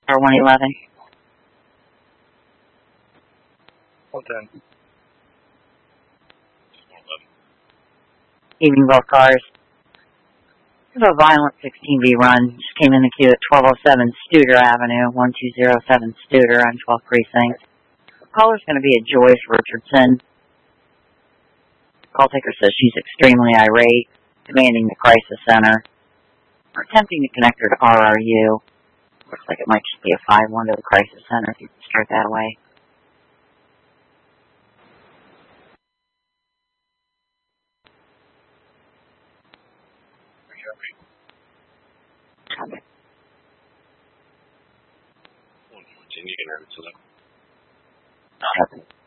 Or 111. Hold on. Evening, both cars. There's a violent 16B run. Just came in the queue at 1207 Studer Avenue, 1207 Studer on 12th Precinct. Caller's going to be a Joyce Richardson. Call taker says she's extremely irate, demanding the crisis center. We're attempting to connect her to RRU. Looks like it might just be a 5-1 to the crisis center if you can start that way. Continue to select.